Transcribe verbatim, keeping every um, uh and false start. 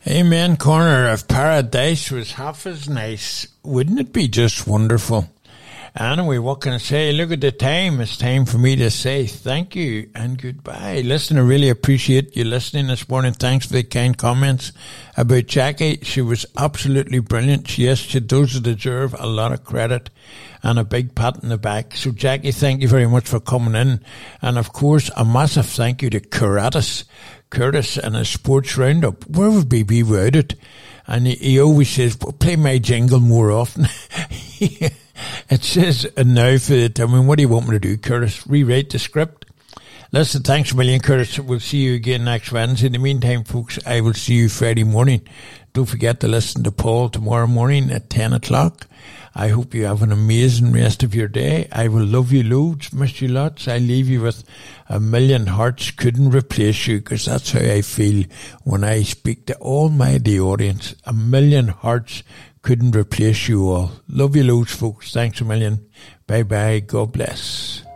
Amen. Corner of Paradise was half as nice. Wouldn't it be just wonderful? Anyway, what can I say? Look at the time. It's time for me to say thank you and goodbye. Listen, I really appreciate you listening this morning. Thanks for the kind comments about Jackie. She was absolutely brilliant. Yes, she does deserve a lot of credit and a big pat in the back. So, Jackie, thank you very much for coming in. And, of course, a massive thank you to Curtis, Curtis and his Sports Roundup. Where would we be without it? And he, he always says, well, play my jingle more often. It says uh, now for the time. I mean, what do you want me to do, Curtis? Rewrite the script? Listen, thanks a million, Curtis. We'll see you again next Wednesday. In the meantime, folks, I will see you Friday morning. Don't forget to listen to Paul tomorrow morning at ten o'clock. I hope you have an amazing rest of your day. I will love you loads, miss you lots. I leave you with a million hearts couldn't replace you, because that's how I feel when I speak to all my dear audience. A million hearts couldn't replace you all. Love you loads, folks. Thanks a million. Bye-bye. God bless.